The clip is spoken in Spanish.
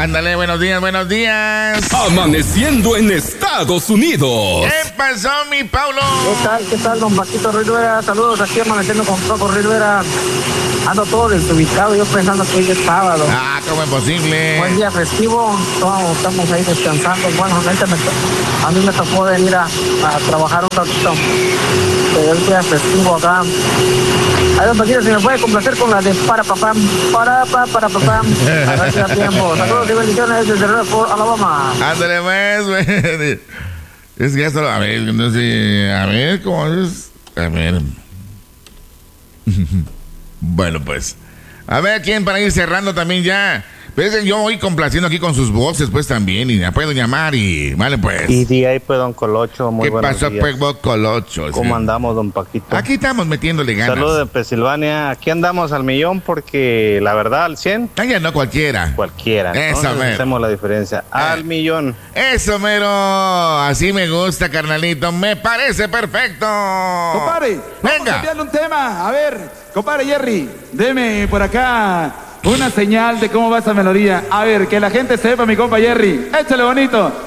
Ándale, buenos días, buenos días. Amaneciendo en Estados Unidos. ¿Qué pasó, mi Paulo? ¿Qué tal, don Paquito Rivera? Saludos aquí amaneciendo con Paco Rivera. Ando todo desubicado, yo pensando que hoy es sábado. Ah, ¿cómo es posible? Buen día festivo, todos estamos ahí descansando. Bueno, a mí me tocó venir a trabajar un ratito. El día festivo acá. A don Paquito, si me puede complacer con la de para papá. A ver si da tiempo. Saludos y bendiciones desde Redford, Alabama. Ándale, pues, güey. Es que ya solo, a ver, no sé, a ver, ¿cómo es? A ver. Bueno, pues. A ver, ¿quién para ir cerrando también ya? Pues yo voy complaciendo aquí con sus voces, pues también, y me pueden llamar y vale, pues. Y de ahí, pues, don Colocho, muy buenos días. ¿Qué pasó, pues, vos, Colocho? ¿Cómo andamos, don Paquito? Aquí estamos metiéndole ganas. Saludos de Pensilvania. Aquí andamos al millón porque, la verdad, al 100. Ya no cualquiera. Cualquiera. Eso, mero. Hacemos la diferencia. Al millón. Eso, mero. Así me gusta, carnalito. Me parece perfecto. Compadre, vamos a cambiarle un tema. A ver, compadre Jerry, deme por acá una señal de cómo va esa melodía. A ver, que la gente sepa, mi compa Jerry. Échale bonito.